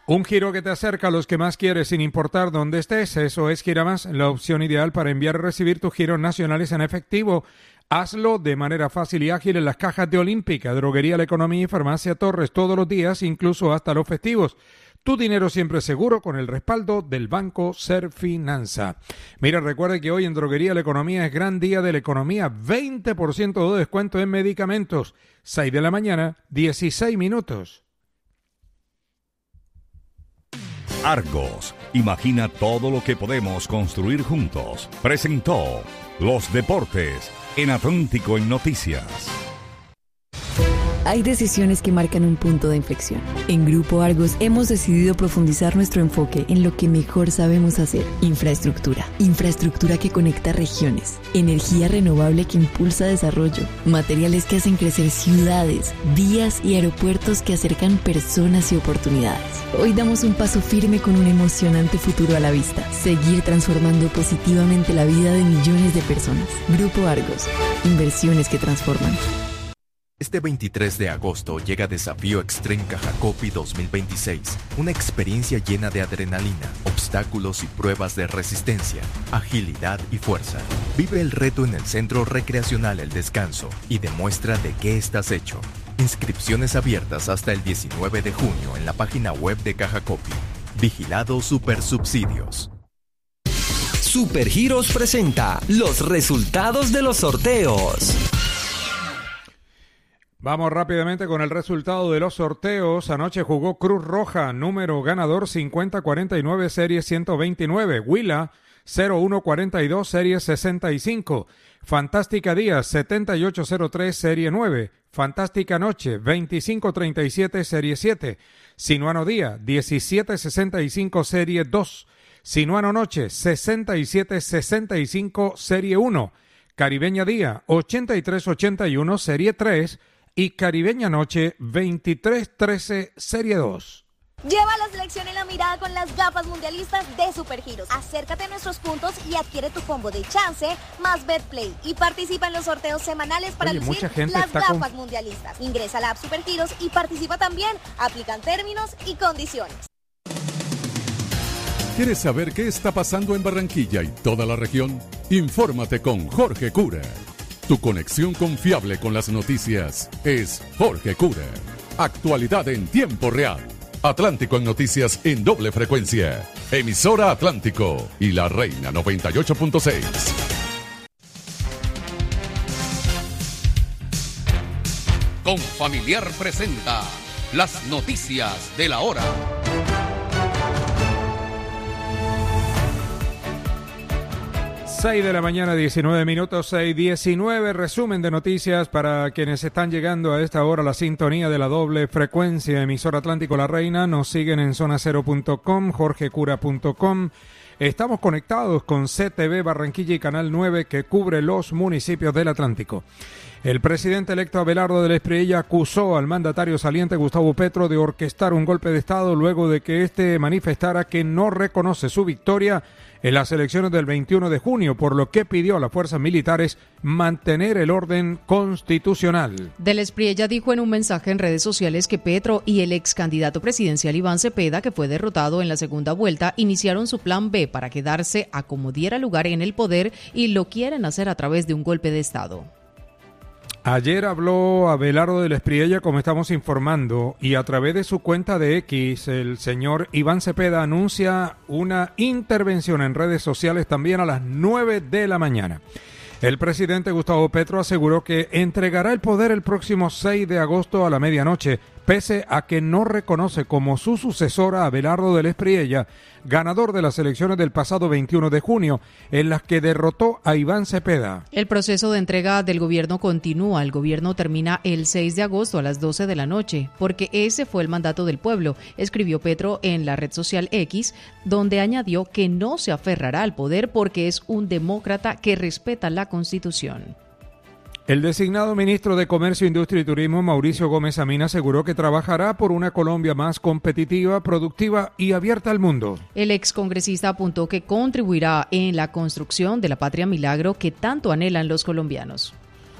Un giro que te acerca a los que más quieres sin importar dónde estés. Eso es Giramás, la opción ideal para enviar y recibir tus giros nacionales en efectivo. Hazlo de manera fácil y ágil en las cajas de Olímpica, Droguería La Economía y Farmacia Torres todos los días, incluso hasta los festivos. Tu dinero siempre seguro con el respaldo del Banco Serfinanza. Mira, recuerda que hoy en Droguería La Economía es gran día de la economía. 20% de descuento en medicamentos. 6 de la mañana, 16 minutos. Argos, imagina todo lo que podemos construir juntos. Presentó Los Deportes en Atlántico en Noticias. Hay decisiones que marcan un punto de inflexión. En Grupo Argos hemos decidido profundizar nuestro enfoque en lo que mejor sabemos hacer. Infraestructura. Infraestructura que conecta regiones. Energía renovable que impulsa desarrollo. Materiales que hacen crecer ciudades, vías y aeropuertos que acercan personas y oportunidades. Hoy damos un paso firme con un emocionante futuro a la vista. Seguir transformando positivamente la vida de millones de personas. Grupo Argos. Inversiones que transforman. Este 23 de agosto llega Desafío Extreme Cajacopi 2026, una experiencia llena de adrenalina, obstáculos y pruebas de resistencia, agilidad y fuerza. Vive el reto en el Centro Recreacional El Descanso y demuestra de qué estás hecho. Inscripciones abiertas hasta el 19 de junio en la página web de Cajacopi. Vigilado Supersubsidios. Supergiros presenta los resultados de los sorteos. Vamos rápidamente con el resultado de los sorteos. Anoche jugó Cruz Roja, número ganador 5049, serie 129. Huila, 0142, serie 65. Fantástica Díaz, 7803, serie 9. Fantástica Noche, 2537, serie 7. Sinuano Día, 1765, serie 2. Sinuano Noche, 6765, serie 1. Caribeña Día, 8381, serie 3. Y Caribeña Noche 2313 Serie 2. Lleva la selección en la mirada con las gafas mundialistas de Supergiros. Acércate a nuestros puntos y adquiere tu combo de chance más BetPlay y participa en los sorteos semanales para lucir las gafas mundialistas. Ingresa a la app Supergiros y participa también. Aplican términos y condiciones. ¿Quieres saber qué está pasando en Barranquilla y toda la región? Infórmate con Jorge Cura. Tu conexión confiable con las noticias es Jorge Cura. Actualidad en tiempo real. Atlántico en noticias en doble frecuencia. Emisora Atlántico y La Reina 98.6. Confamiliar presenta las noticias de la hora. 6 de la mañana, 19 minutos, 6:19, resumen de noticias para quienes están llegando a esta hora a la sintonía de la doble frecuencia, emisora Atlántico La Reina, nos siguen en zonacero.com, jorgecura.com, estamos conectados con CTV Barranquilla y Canal 9 que cubre los municipios del Atlántico. El presidente electo Abelardo del Espriella acusó al mandatario saliente Gustavo Petro de orquestar un golpe de Estado luego de que éste manifestara que no reconoce su victoria en las elecciones del 21 de junio, por lo que pidió a las fuerzas militares mantener el orden constitucional. Del Espriella dijo en un mensaje en redes sociales que Petro y el ex candidato presidencial Iván Cepeda, que fue derrotado en la segunda vuelta, iniciaron su plan B para quedarse a como diera lugar en el poder y lo quieren hacer a través de un golpe de Estado. Ayer habló Abelardo del Espriella, como estamos informando, y a través de su cuenta de X, el señor Iván Cepeda anuncia una intervención en redes sociales también a las 9 de la mañana. El presidente Gustavo Petro aseguró que entregará el poder el próximo 6 de agosto a la medianoche, pese a que no reconoce como su sucesora a Abelardo del Espriella, ganador de las elecciones del pasado 21 de junio, en las que derrotó a Iván Cepeda. El proceso de entrega del gobierno continúa. El gobierno termina el 6 de agosto a las 12 de la noche, porque ese fue el mandato del pueblo, escribió Petro en la red social X, donde añadió que no se aferrará al poder porque es un demócrata que respeta la Constitución. El designado ministro de Comercio, Industria y Turismo, Mauricio Gómez Amín, aseguró que trabajará por una Colombia más competitiva, productiva y abierta al mundo. El excongresista apuntó que contribuirá en la construcción de la patria milagro que tanto anhelan los colombianos.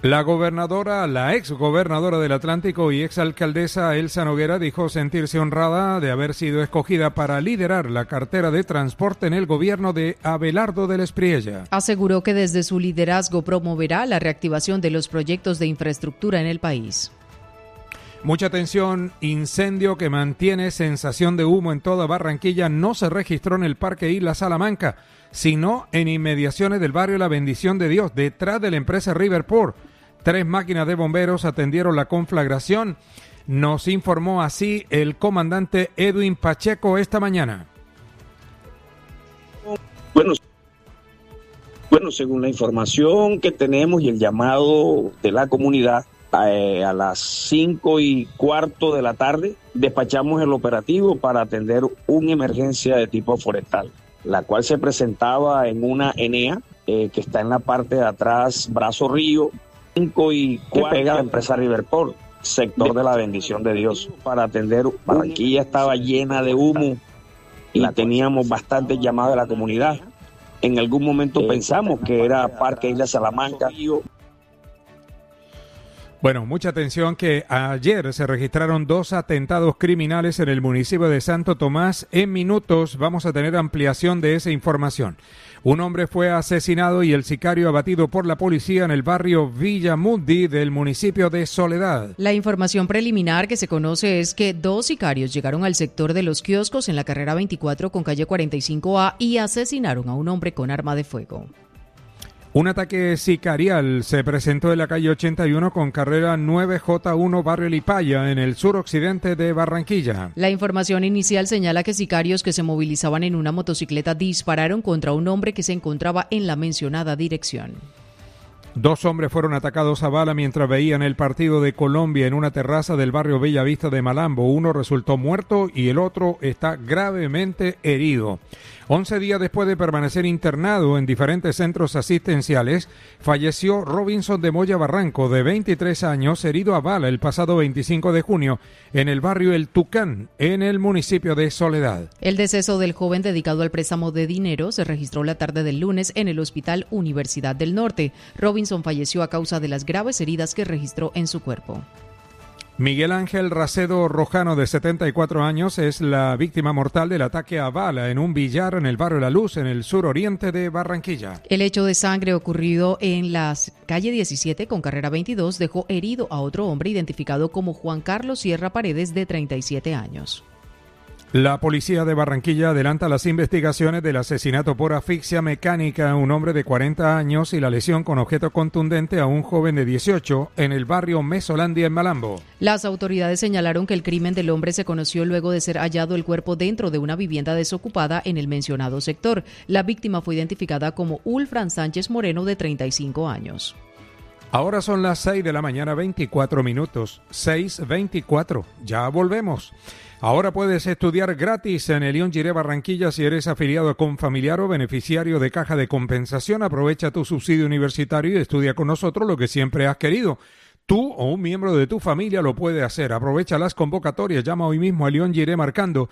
La ex gobernadora del Atlántico y ex alcaldesa Elsa Noguera dijo sentirse honrada de haber sido escogida para liderar la cartera de transporte en el gobierno de Abelardo del Espriella. Aseguró que desde su liderazgo promoverá la reactivación de los proyectos de infraestructura en el país. Mucha atención, incendio que mantiene sensación de humo en toda Barranquilla no se registró en el Parque Isla Salamanca, sino en inmediaciones del barrio La Bendición de Dios, detrás de la empresa Riverport. 3 máquinas de bomberos atendieron la conflagración. Nos informó así el comandante Edwin Pacheco esta mañana. Bueno, según la información que tenemos y el llamado de la comunidad, a las 5:15 de la tarde despachamos el operativo para atender una emergencia de tipo forestal, la cual se presentaba en una ENEA que está en la parte de atrás, Brazo Río, 5:15, que pega a la empresa Riverport, sector de La Bendición de Dios. Para atender, Barranquilla estaba llena de humo y teníamos bastantes llamadas de la comunidad. En algún momento pensamos que era Parque Isla Salamanca. Bueno, mucha atención que ayer se registraron 2 atentados criminales en el municipio de Santo Tomás. En minutos vamos a tener ampliación de esa información. Un hombre fue asesinado y el sicario abatido por la policía en el barrio Villamundi del municipio de Soledad. La información preliminar que se conoce es que 2 sicarios llegaron al sector de los kioscos en la carrera 24 con calle 45A y asesinaron a un hombre con arma de fuego. Un ataque sicarial se presentó en la calle 81 con carrera 9J1 barrio Lipaya en el suroccidente de Barranquilla. La información inicial señala que sicarios que se movilizaban en una motocicleta dispararon contra un hombre que se encontraba en la mencionada dirección. 2 hombres fueron atacados a bala mientras veían el partido de Colombia en una terraza del barrio Bellavista de Malambo. Uno resultó muerto y el otro está gravemente herido. 11 días después de permanecer internado en diferentes centros asistenciales, falleció Robinson de Moya Barranco, de 23 años, herido a bala el pasado 25 de junio en el barrio El Tucán, en el municipio de Soledad. El deceso del joven dedicado al préstamo de dinero se registró la tarde del lunes en el Hospital Universidad del Norte. Robinson falleció a causa de las graves heridas que registró en su cuerpo. Miguel Ángel Racedo Rojano, de 74 años, es la víctima mortal del ataque a bala en un billar en el barrio La Luz, en el suroriente de Barranquilla. El hecho de sangre ocurrido en la calle 17 con carrera 22 dejó herido a otro hombre identificado como Juan Carlos Sierra Paredes, de 37 años. La policía de Barranquilla adelanta las investigaciones del asesinato por asfixia mecánica a un hombre de 40 años y la lesión con objeto contundente a un joven de 18 en el barrio Mesolandia en Malambo. Las autoridades señalaron que el crimen del hombre se conoció luego de ser hallado el cuerpo dentro de una vivienda desocupada en el mencionado sector. La víctima fue identificada como Ulfran Sánchez Moreno, de 35 años. Ahora son las 6 de la mañana, 24 minutos. 6:24. Ya volvemos. Ahora puedes estudiar gratis en el León Giré Barranquilla si eres afiliado a Confamiliar o beneficiario de Caja de Compensación. Aprovecha tu subsidio universitario y estudia con nosotros lo que siempre has querido. Tú o un miembro de tu familia lo puede hacer. Aprovecha las convocatorias. Llama hoy mismo a León Giré marcando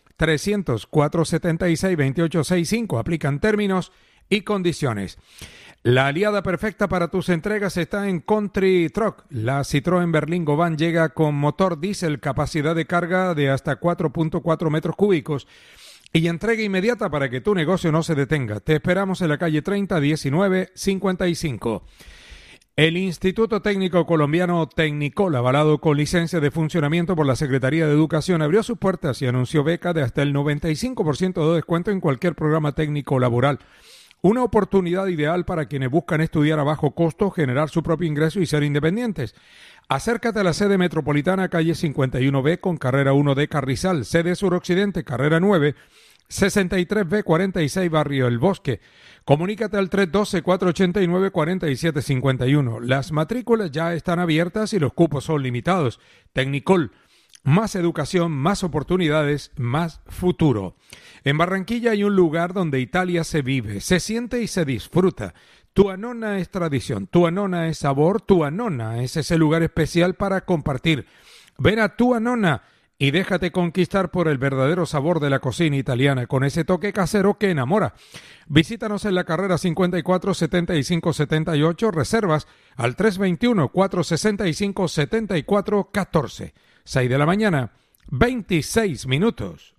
300-476-2865. Aplican términos y condiciones. La aliada perfecta para tus entregas está en Country Truck. La Citroën Berlingo Van llega con motor diésel, capacidad de carga de hasta 4.4 metros cúbicos y entrega inmediata para que tu negocio no se detenga. Te esperamos en la calle 30 1955. El Instituto Técnico Colombiano Tecnicol, avalado con licencia de funcionamiento por la Secretaría de Educación, abrió sus puertas y anunció beca de hasta el 95% de descuento en cualquier programa técnico laboral. Una oportunidad ideal para quienes buscan estudiar a bajo costo, generar su propio ingreso y ser independientes. Acércate a la sede metropolitana, calle 51B con carrera 1D Carrizal, sede suroccidente, carrera 9, 63B 46, barrio El Bosque. Comunícate al 312-489-4751. Las matrículas ya están abiertas y los cupos son limitados. Tecnicol. Más educación, más oportunidades, más futuro. En Barranquilla hay un lugar donde Italia se vive, se siente y se disfruta. Tuanona es tradición, Tuanona es sabor, Tuanona es ese lugar especial para compartir. Ven a Tuanona y déjate conquistar por el verdadero sabor de la cocina italiana, con ese toque casero que enamora. Visítanos en la carrera 54-75-78, reservas al 321-465-7414. 6 de la mañana, 26 minutos.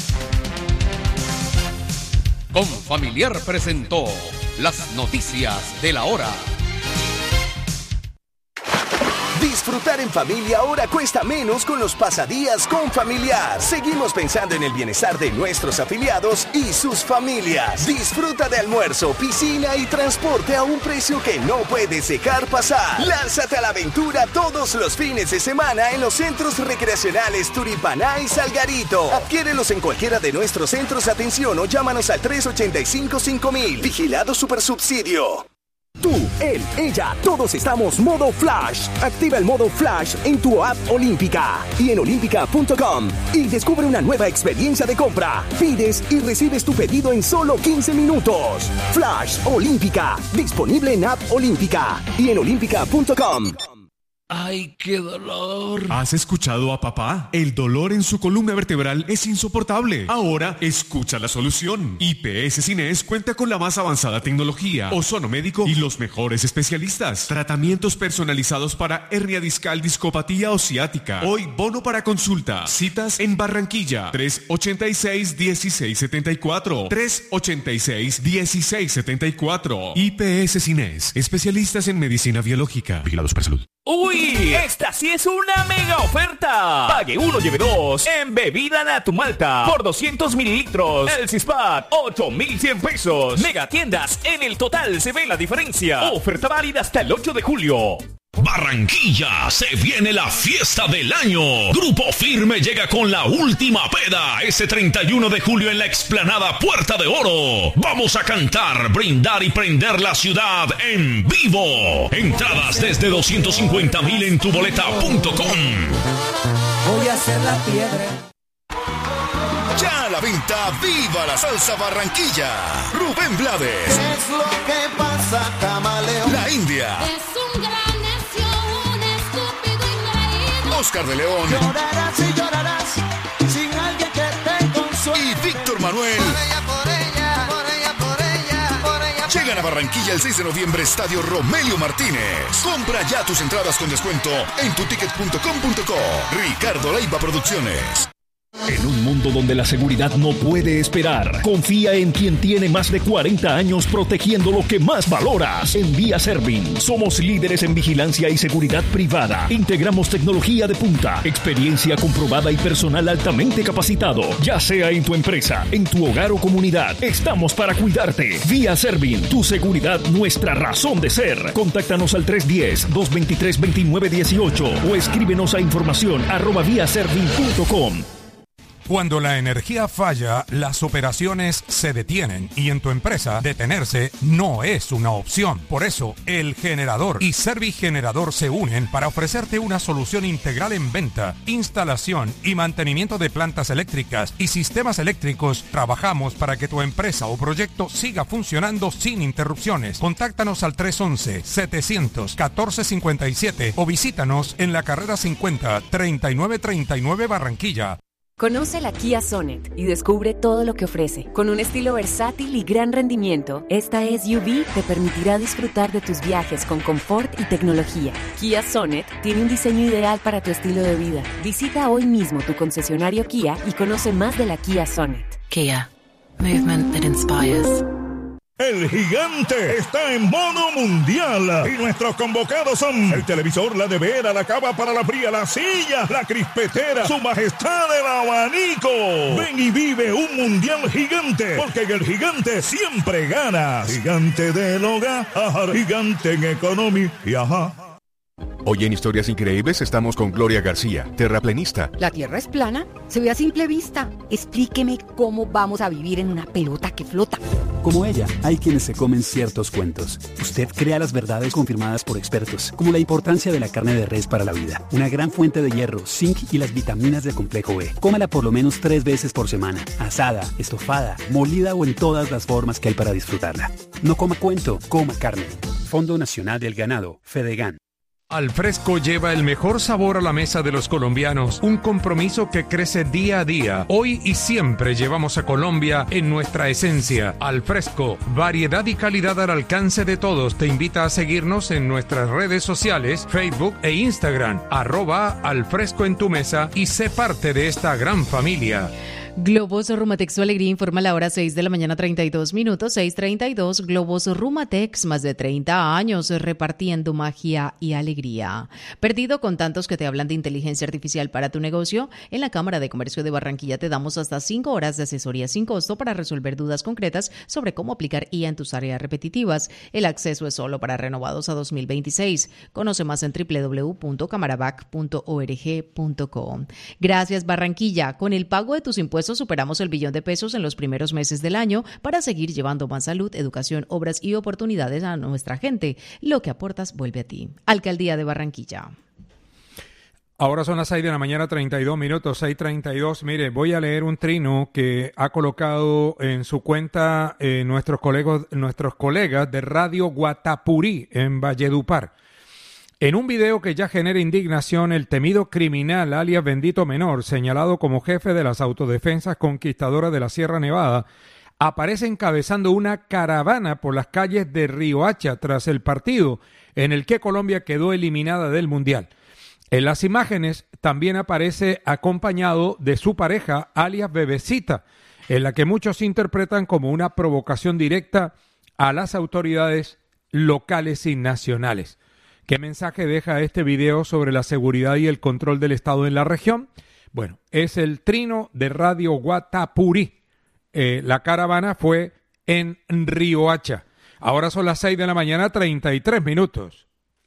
Confamiliar presentó las noticias de la hora. Disfrutar en familia ahora cuesta menos con los pasadías Confamiliar. Seguimos pensando en el bienestar de nuestros afiliados y sus familias. Disfruta de almuerzo, piscina y transporte a un precio que no puedes dejar pasar. Lánzate a la aventura todos los fines de semana en los centros recreacionales Turipaná y Salgarito. Adquiérelos en cualquiera de nuestros centros de atención o llámanos al 385-5000. Vigilado Supersubsidio. Tú, él, ella, todos estamos modo Flash. Activa el modo Flash en tu app Olímpica y en olímpica.com y descubre una nueva experiencia de compra. Pides y recibes tu pedido en solo 15 minutos. Flash Olímpica, disponible en app Olímpica y en olímpica.com. ¡Ay, qué dolor! ¿Has escuchado a papá? El dolor en su columna vertebral es insoportable. Ahora, escucha la solución. IPS Cines cuenta con la más avanzada tecnología, ozono médico y los mejores especialistas. Tratamientos personalizados para hernia discal, discopatía o ciática. Hoy, bono para consulta. Citas en Barranquilla. 386-1674. 386-1674. IPS Cines. Especialistas en medicina biológica. Vigilados por salud. ¡Uy! ¡Esta sí es una mega oferta! Pague 1, lleve 2 en bebida Natumalta por 200 mililitros. El Cispac, 8,100 pesos. Mega tiendas, en el total se ve la diferencia. Oferta válida hasta el 8 de julio. Barranquilla, se viene la fiesta del año. Grupo Firme llega con la última peda este 31 de julio en la explanada Puerta de Oro. Vamos a cantar, brindar y prender la ciudad en vivo. Entradas desde 250,000 en tuboleta.com. Voy a hacer la piedra. Ya a la venta, ¡viva la salsa Barranquilla! Rubén Blades. ¿Qué es lo que pasa, camaleón? La India. Es un gran necio, un estúpido increíble. Oscar de León. Llorarás y llorarás sin alguien que te consuele. Y Víctor Manuel. Por ella, por ella, por ella, por ella, por ella. Llegan a Barranquilla el 6 de noviembre, Estadio Romelio Martínez. Compra ya tus entradas con descuento en tuticket.com.co. Ricardo Leiva Producciones. En un mundo donde la seguridad no puede esperar, confía en quien tiene más de 40 años protegiendo lo que más valoras. En Vía Servin, somos líderes en vigilancia y seguridad privada. Integramos tecnología de punta, experiencia comprobada y personal altamente capacitado. Ya sea en tu empresa, en tu hogar o comunidad, estamos para cuidarte. Vía Servin, tu seguridad, nuestra razón de ser. Contáctanos al 310-223-2918 o escríbenos a información@viaservin.com. Cuando la energía falla, las operaciones se detienen y en tu empresa detenerse no es una opción. Por eso, El Generador y Servigenerador se unen para ofrecerte una solución integral en venta, instalación y mantenimiento de plantas eléctricas y sistemas eléctricos. Trabajamos para que tu empresa o proyecto siga funcionando sin interrupciones. Contáctanos al 311-700-1457 o visítanos en la carrera 50, 3939 Barranquilla. Conoce la Kia Sonet y descubre todo lo que ofrece. Con un estilo versátil y gran rendimiento, esta SUV te permitirá disfrutar de tus viajes con confort y tecnología. Kia Sonet tiene un diseño ideal para tu estilo de vida. Visita hoy mismo tu concesionario Kia y conoce más de la Kia Sonet. Kia, movement that inspires. El gigante está en modo mundial y nuestros convocados son el televisor, la nevera, la cava para la fría, la silla, la crispetera, su majestad el abanico. Ven y vive un mundial gigante, porque en el gigante siempre ganas. Gigante del hogar, gigante en economía y ajá. Hoy en Historias Increíbles estamos con Gloria García, terraplenista. ¿La Tierra es plana? Se ve a simple vista. Explíqueme cómo vamos a vivir en una pelota que flota. Como ella, hay quienes se comen ciertos cuentos. Usted crea las verdades confirmadas por expertos, como la importancia de la carne de res para la vida, una gran fuente de hierro, zinc y las vitaminas del complejo B. Cómala por lo menos 3 veces por semana, asada, estofada, molida o en todas las formas que hay para disfrutarla. No coma cuento, coma carne. Fondo Nacional del Ganado, Fedegan. Al Fresco lleva el mejor sabor a la mesa de los colombianos, un compromiso que crece día a día. Hoy y siempre llevamos a Colombia en nuestra esencia. Al Fresco, variedad y calidad al alcance de todos. Te invita a seguirnos en nuestras redes sociales, Facebook e Instagram, @alfresco en tu mesa y sé parte de esta gran familia. Globos Rumatex, su alegría, informa a la hora 6 de la mañana, 32 minutos, 6:32. Globos Rumatex, más de 30 años repartiendo magia y alegría. Perdido con tantos que te hablan de inteligencia artificial para tu negocio, en la Cámara de Comercio de Barranquilla te damos hasta 5 horas de asesoría sin costo para resolver dudas concretas sobre cómo aplicar IA en tus áreas repetitivas. El acceso es solo para renovados a 2026. Conoce más en www.camarabac.org.co. Gracias, Barranquilla. Con el pago de tus impuestos superamos el $1 billón en los primeros meses del año para seguir llevando más salud, educación, obras y oportunidades a nuestra gente. Lo que aportas vuelve a ti. Alcaldía de Barranquilla. Ahora son las 6 de la mañana, 32 minutos, 6:32. Mire, voy a leer un trino que ha colocado en su cuenta nuestros colegas de Radio Guatapurí en Valledupar. En un video que ya genera indignación, el temido criminal alias Bendito Menor, señalado como jefe de las autodefensas conquistadoras de la Sierra Nevada, aparece encabezando una caravana por las calles de Riohacha tras el partido en el que Colombia quedó eliminada del Mundial. En las imágenes también aparece acompañado de su pareja alias Bebecita, en la que muchos interpretan como una provocación directa a las autoridades locales y nacionales. ¿Qué mensaje deja este video sobre la seguridad y el control del Estado en la región? Bueno, es el trino de Radio Guatapurí. La caravana fue en Riohacha. Ahora son las 6 de la mañana, 33 minutos.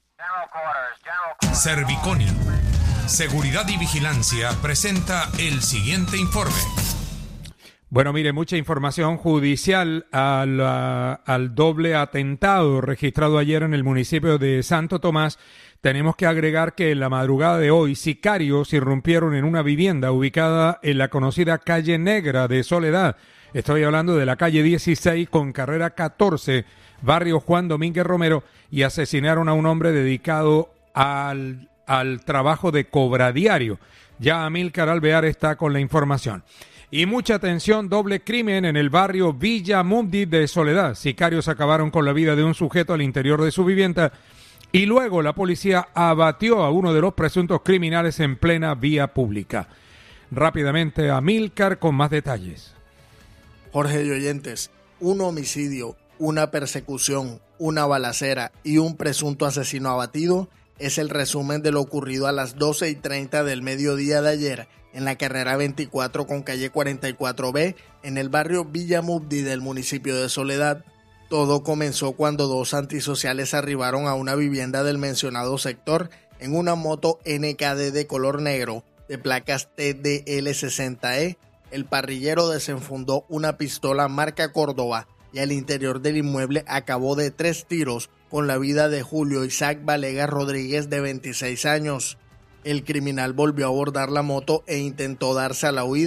Serviconi, Seguridad y Vigilancia, presenta el siguiente informe. Bueno, mire, mucha información judicial al doble atentado registrado ayer en el municipio de Santo Tomás. Tenemos que agregar que en la madrugada de hoy, sicarios irrumpieron en una vivienda ubicada en la conocida calle Negra de Soledad. Estoy hablando de la calle 16 con carrera 14, barrio Juan Domínguez Romero, y asesinaron a un hombre dedicado al trabajo de cobradiario. Ya Amílcar Alvear está con la información. Y mucha atención, doble crimen en el barrio Villa Mundi de Soledad. Sicarios acabaron con la vida de un sujeto al interior de su vivienda y luego la policía abatió a uno de los presuntos criminales en plena vía pública. Rápidamente, Amílcar con más detalles. Jorge y oyentes, un homicidio, una persecución, una balacera y un presunto asesino abatido es el resumen de lo ocurrido a las 12:30 del mediodía de ayer en la carrera 24 con calle 44B, en el barrio Villa Mundi del municipio de Soledad. Todo comenzó cuando dos antisociales arribaron a una vivienda del mencionado sector en una moto NKD de color negro, de placas TDL60E. El parrillero desenfundó una pistola marca Córdoba y al interior del inmueble acabó de 3 tiros con la vida de Julio Isaac Valegas Rodríguez, de 26 años. El criminal volvió a abordar la moto e intentó darse a la huida.